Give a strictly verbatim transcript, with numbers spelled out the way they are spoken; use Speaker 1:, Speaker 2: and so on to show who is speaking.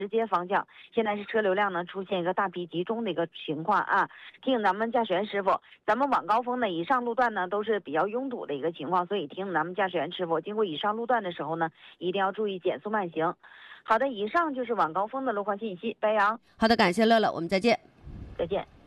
Speaker 1: 直接方向，现在是车流量呢出现一个大批集中的一个情况啊。提醒咱们驾驶员师傅，咱们晚高峰的以上路段呢都是比较拥堵的一个情况，所以提醒咱们驾驶员师傅，经过以上路段的时候呢，一定要注意减速慢行。好的，以上就是晚高峰的路况信息。白杨，
Speaker 2: 好的，感谢乐乐，我们再见。
Speaker 1: 再见。